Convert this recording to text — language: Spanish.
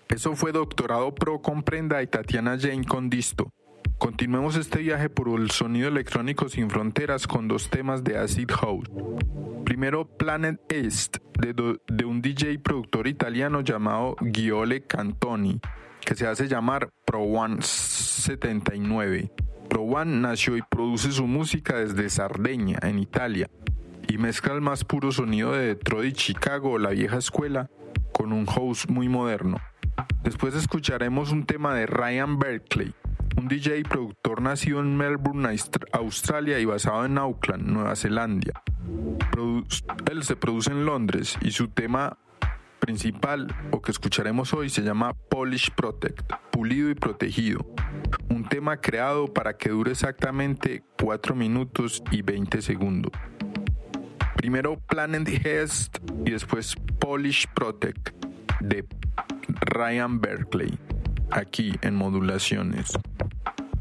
Eso fue Doctorado Pro con Prenda y Tatiana Jane con Disto. Continuemos este viaje por el sonido electrónico sin fronteras con dos temas de Acid House. Primero, Planet Est, de un DJ y productor italiano llamado Giole Cantoni, que se hace llamar Pro One 79. Pro One nació y produce su música desde Sardeña, en Italia, y mezcla el más puro sonido de Detroit y Chicago, la vieja escuela, con un house muy moderno. Después escucharemos un tema de Ryan Berkeley, un DJ y productor nacido en Melbourne, Australia y basado en Auckland, Nueva Zelanda. Él se produce en Londres y su tema principal, o que escucharemos hoy, se llama Polish Protect, pulido y protegido. Un tema creado para que dure exactamente 4 minutos y 20 segundos. Primero Planet Est y después Polish Protect de Ryan Berkeley, aquí en Modulaciones.